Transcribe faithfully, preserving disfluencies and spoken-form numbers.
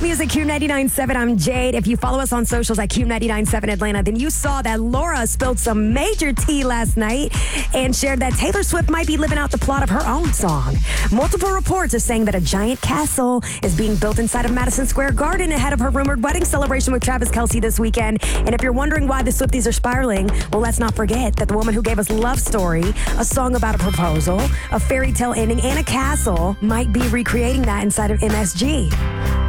music, Q ninety-nine point seven. I'm Jade. If you follow us on socials at Q ninety-nine point seven Atlanta, then you saw that Laura spilled some major tea last night and shared that Taylor Swift might be living out the plot of her own song. Multiple reports are saying that a giant castle is being built inside of Madison Square Garden ahead of her rumored wedding celebration with Travis Kelce this weekend. And if you're wondering why the Swifties are spiraling, well, let's not forget that the woman who gave us Love Story, a song about a proposal, a fairy tale ending, and a castle might be recreating that inside of M S G.